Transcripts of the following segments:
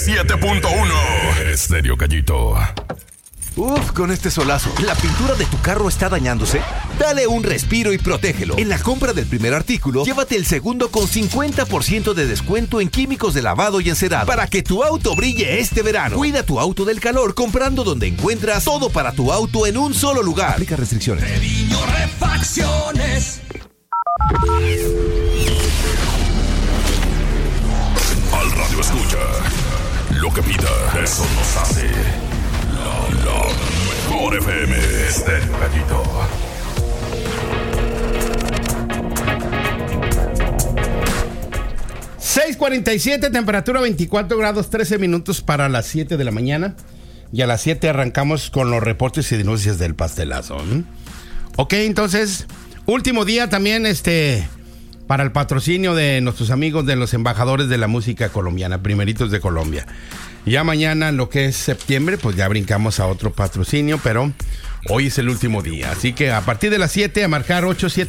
97.1 Estéreo Gallito. Uf, con este solazo, ¿la pintura de tu carro está dañándose? Dale un respiro y protégelo. En la compra del primer artículo, llévate el segundo con 50% de descuento en químicos de lavado y encerado para que tu auto brille este verano. Cuida tu auto del calor comprando donde encuentras todo para tu auto en un solo lugar. Aplica restricciones. Treviño Refacciones. Al radio escucha. Lo que pida, eso nos hace. La mejor FM Estéreo Gallito. .47, temperatura 24 grados, 13 minutos para las 7 de la mañana. Y a las 7 arrancamos con los reportes y denuncias del pastelazo. Ok, entonces, último día también para el patrocinio de nuestros amigos de los embajadores de la música colombiana, primeritos de Colombia. Ya mañana, lo que es septiembre, pues ya brincamos a otro patrocinio, pero hoy es el último día. Así que a partir de las 7, a marcar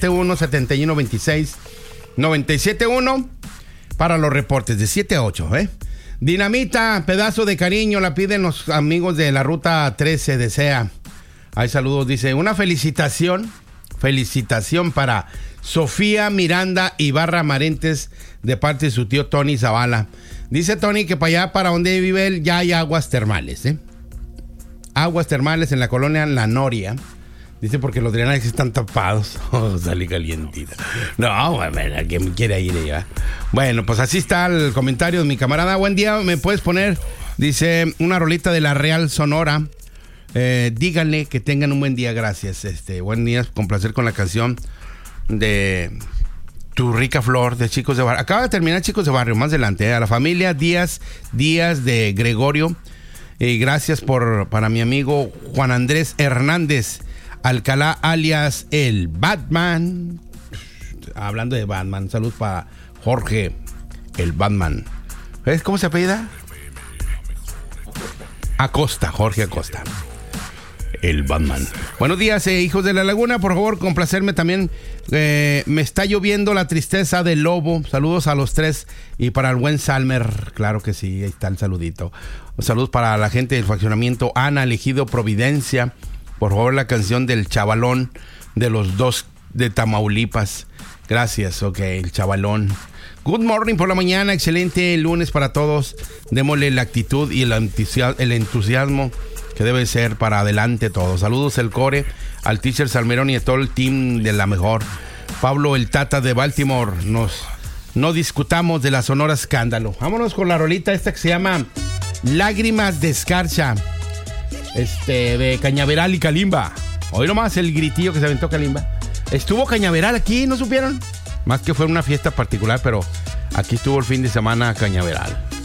871-7126-971 para los reportes de 7 a 8, Dinamita, pedazo de cariño, la piden los amigos de la Ruta 13 de SEA. Hay saludos, dice, una felicitación para Sofía Miranda Ibarra Marentes de parte de su tío Tony Zavala. Dice Tony que para allá, para donde vive él, ya hay aguas termales, Aguas termales en la colonia La Noria. Dice porque los drenajes están tapados. Salí calientita. No, bueno, ¿quién quiere ir allá? Bueno, pues así está el comentario de mi camarada. Buen día, ¿me puedes poner? Dice, una rolita de la Real Sonora. Díganle que tengan un buen día, gracias. Buen día, con placer con la canción de Tu Rica Flor de Chicos de Barrio. Acaba de terminar Chicos de Barrio, más adelante. A la familia Díaz de Gregorio. Gracias para mi amigo Juan Andrés Hernández Alcalá, alias el Batman. Hablando de Batman, salud para Jorge, el Batman. ¿Ves cómo se apellida? Acosta, Jorge Acosta. El Batman. Buenos días, hijos de la laguna. Por favor, complacerme también. Me está lloviendo la tristeza del lobo. Saludos a los tres. Y para el buen Salmer. Claro que sí, ahí está el saludito. Saludos para la gente del fraccionamiento Ana, elegido Providencia. Por favor, la canción del chavalón de los dos de Tamaulipas. Gracias, ok, el chavalón. Good morning por la mañana, excelente lunes para todos. Démosle la actitud y el entusiasmo que debe ser para adelante todos. Saludos el Core, al teacher Salmerón y a todo el team de la mejor. Pablo el Tata de Baltimore. No discutamos de la Sonora Escándalo. Vámonos con la rolita esta que se llama Lágrimas de Escarcha. De Cañaveral y Kalimba. Hoy nomás el gritillo que se aventó Kalimba. Estuvo Cañaveral aquí, ¿no supieron? Más que fue una fiesta particular, pero aquí estuvo el fin de semana Cañaveral.